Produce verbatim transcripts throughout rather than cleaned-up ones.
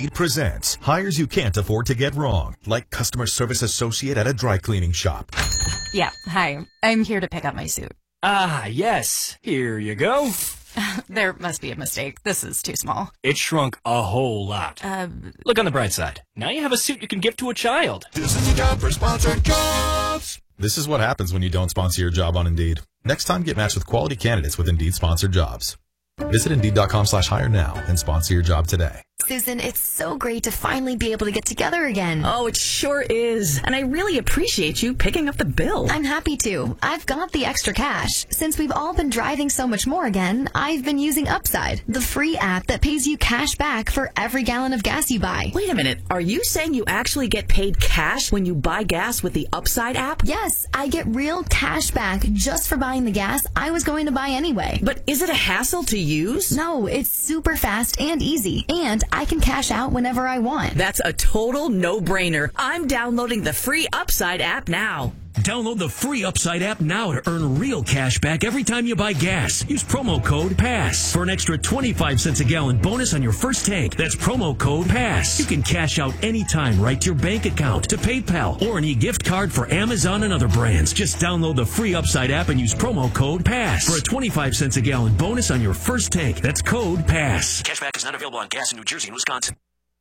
Indeed presents hires you can't afford to get wrong, like customer service associate at a dry cleaning shop. Yeah, hi. I'm here to pick up my suit. Ah, yes. Here you go. There must be a mistake. This is too small. It shrunk a whole lot. Uh, Look on the bright side. Now you have a suit you can give to a child. This is a job for sponsored jobs. This is what happens when you don't sponsor your job on Indeed. Next time, get matched with quality candidates with Indeed sponsored jobs. Visit Indeed.com slash hire now and sponsor your job today. Susan, it's so great to finally be able to get together again. Oh, it sure is. And I really appreciate you picking up the bill. I'm happy to. I've got the extra cash. Since we've all been driving so much more again, I've been using Upside, the free app that pays you cash back for every gallon of gas you buy. Wait a minute. Are you saying you actually get paid cash when you buy gas with the Upside app? Yes, I get real cash back just for buying the gas I was going to buy anyway. But is it a hassle to use? No, it's super fast and easy, and I can cash out whenever I want. That's a total no-brainer. I'm downloading the free Upside app now. Download the free Upside app now to earn real cash back every time you buy gas. Use promo code PASS for an extra twenty-five cents a gallon bonus on your first tank. That's promo code PASS. You can cash out anytime right to your bank account, to PayPal, or an e-gift card for Amazon and other brands. Just download the free Upside app and use promo code PASS for a twenty-five cents a gallon bonus on your first tank. That's code PASS. Cashback is not available on gas in New Jersey and Wisconsin.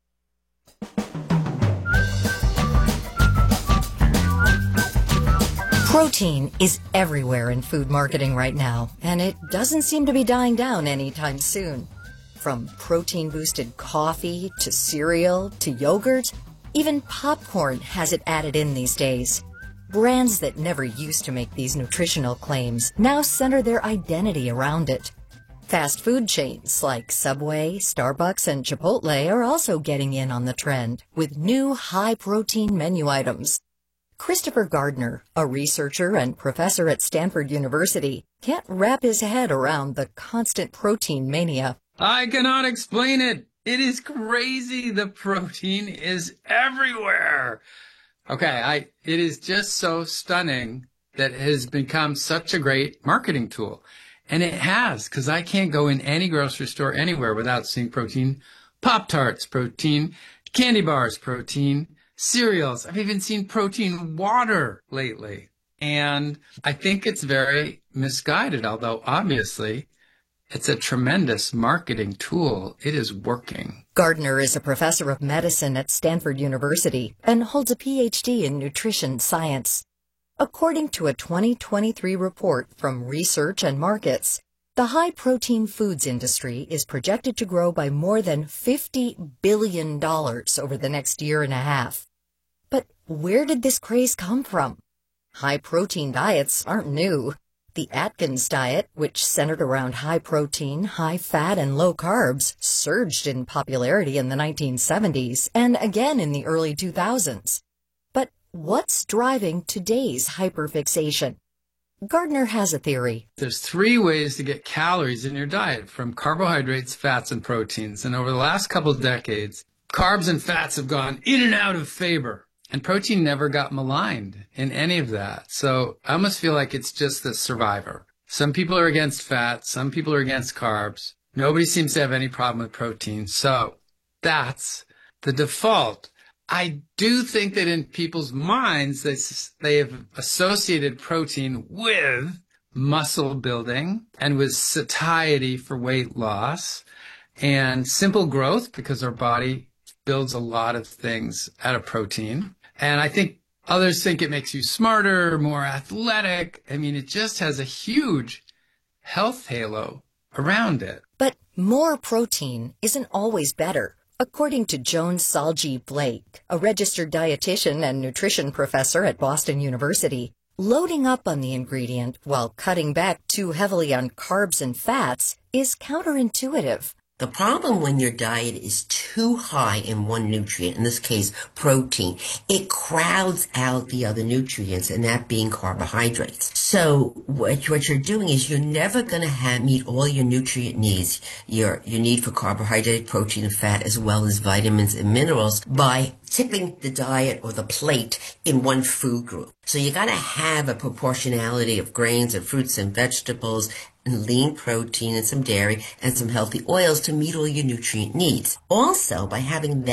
Protein is everywhere in food marketing right now, and it doesn't seem to be dying down anytime soon. From protein-boosted coffee to cereal to yogurt, even popcorn has it added in these days. Brands that never used to make these nutritional claims now center their identity around it. Fast food chains like Subway, Starbucks, and Chipotle are also getting in on the trend with new high-protein menu items. Christopher Gardner, a researcher and professor at Stanford University, can't wrap his head around the constant protein mania. I cannot explain it. It is crazy. The protein is everywhere. Okay, I it is just so stunning that it has become such a great marketing tool. And it has, because I can't go in any grocery store anywhere without seeing protein. Pop-Tarts, protein. Candy bars, protein. Cereals. I've even seen protein water lately. And I think it's very misguided, although obviously it's a tremendous marketing tool. It is working. Gardner is a professor of medicine at Stanford University and holds a P H D in nutrition science. According to a twenty twenty-three report from Research and Markets, the high-protein foods industry is projected to grow by more than fifty billion dollars over the next year and a half. But where did this craze come from? High-protein diets aren't new. The Atkins diet, which centered around high protein, high fat, and low carbs, surged in popularity in the nineteen seventies and again in the early two thousands. But what's driving today's hyperfixation? Gardner has a theory. There's three ways to get calories in your diet, from carbohydrates, fats, and proteins. And over the last couple of decades, carbs and fats have gone in and out of favor. And protein never got maligned in any of that. So I almost feel like it's just the survivor. Some people are against fat. Some people are against carbs. Nobody seems to have any problem with protein. So that's the default. I do think that in people's minds, they, they have associated protein with muscle building and with satiety for weight loss and simple growth, because our body builds a lot of things out of protein. And I think others think it makes you smarter, more athletic. I mean, it just has a huge health halo around it. But more protein isn't always better. According to Joan Salji Blake, a registered dietitian and nutrition professor at Boston University, loading up on the ingredient while cutting back too heavily on carbs and fats is counterintuitive. The problem when your diet is too high in one nutrient, in this case protein, it crowds out the other nutrients, and that being carbohydrates. So what, what you're doing is you're never going to have meet all your nutrient needs, your, your need for carbohydrate, protein, and fat, as well as vitamins and minerals, by tipping the diet or the plate in one food group. So you got to have a proportionality of grains and fruits and vegetables and lean protein and some dairy and some healthy oils to meet all your nutrient needs. Also, by having that